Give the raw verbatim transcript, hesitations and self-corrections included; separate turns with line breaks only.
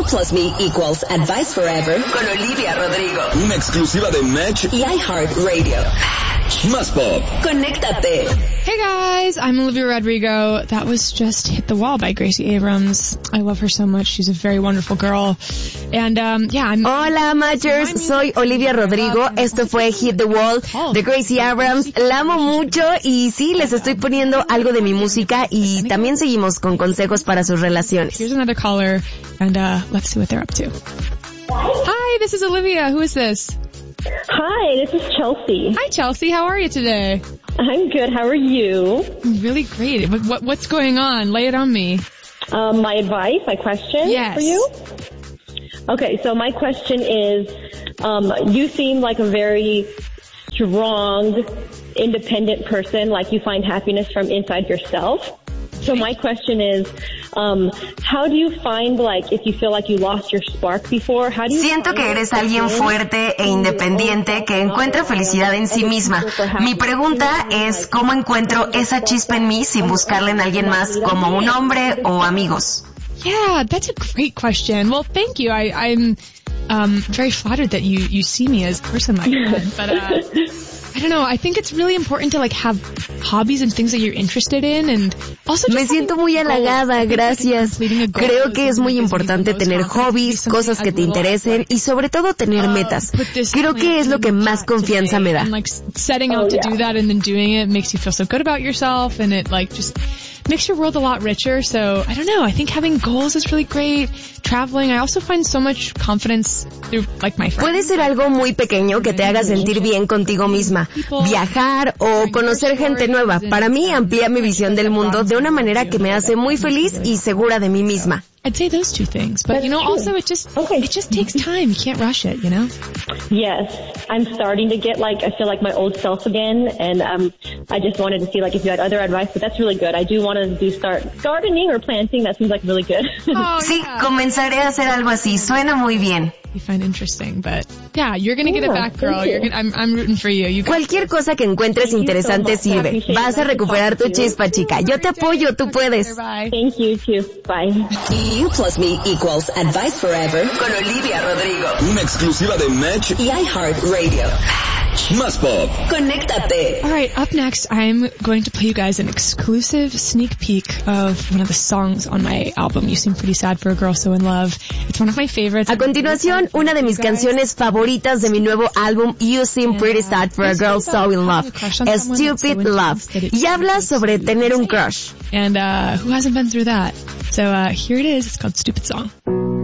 You plus me equals advice forever con Olivia Rodrigo.
Una exclusiva de Match
y iHeartRadio.
Más Pop.
Conéctate.
Hey guys, I'm Olivia Rodrigo. That was just Hit the Wall by Gracie Abrams. I love her so much. She's a very wonderful girl. And um, yeah, I'm...
Hola, Matchers. Soy Olivia Rodrigo. Esto fue Hit the Wall de Gracie Abrams. La amo mucho y sí, les estoy poniendo algo de mi música y también seguimos con consejos para sus relaciones.
Here's another caller and uh, let's see what they're up to. Hi, this is Olivia. Who is this?
Hi, this is Chelsea.
Hi, Chelsea. How are you today?
I'm good. How are you?
Really great. What, what, what's going on? Lay it on me.
Um, my advice, my question
yes.
for you? Okay, so my question is, um, you seem like a very strong, independent person, like you find happiness from inside yourself. So my question is, um, how do you find, like, if you feel like you lost your spark before, how do you
Siento que eres alguien fuerte e independiente que encuentra felicidad en sí misma. Mi pregunta es, ¿cómo encuentro esa chispa en mí sin buscarla en alguien más como un hombre o amigos?
Yeah, that's a great question. Well, thank you. I, I'm um, very flattered that you, you see me as a person like that. But uh, I don't know. I think it's really important to like have hobbies and things that you're interested in, and also just
Me siento muy halagada, gracias. Creo que es muy importante tener hobbies, cosas que te interesen y sobre todo tener metas. Creo que es lo que más confianza me da.
And like setting out to do that and then doing it makes you feel so good about yourself, and it like just makes your world a lot richer. So I don't know. I think having goals is really great. Traveling. I also find so much confidence through like my friends.
Puede ser algo muy pequeño que te haga sentir bien contigo misma. Viajar o conocer gente nueva. Para mí amplía mi visión del mundo de una manera que me hace muy feliz y segura de mí misma.
I'd say those two things, but
That's
you know,
true.
also it just
Okay.
it just takes time. You can't rush it, you know.
Yes, I'm starting to get like, I feel like my old self again, and um, I just wanted to see like if you had other advice, but that's really good. I do want to do start gardening or planting. That seems like really good.
Oh,
Sí,
yeah.
comenzaré a hacer algo así. Suena muy bien.
You find interesting, but yeah, you're gonna get it
Yeah,
back, girl.
thank you.
You're gonna, I'm I'm rooting for you. You
Cualquier cosa que encuentres
Thank you
interesante
so much. I
sirve.
appreciate
Vas
it.
a recuperar tu
Thank you.
chispa, chica. Yo te apoyo, tú puedes.
Bye.
Thank you too. Bye.
You plus me equals advice forever con Olivia Rodrigo.
Una exclusiva de Match
Y iHeartRadio.
Más Pop.
Conéctate.
All right, up next, I'm going to play you guys an exclusive sneak peek of one of the songs on my album, You Seem Pretty Sad for a Girl So in Love. It's one of my favorites.
A continuación, una de mis canciones favoritas de mi nuevo álbum You Seem Pretty Sad for a Girl So in Love, Stupid Love, y habla sobre tener un crush.
And uh, who hasn't been through that? So uh, here it is. It's called Stupid Song.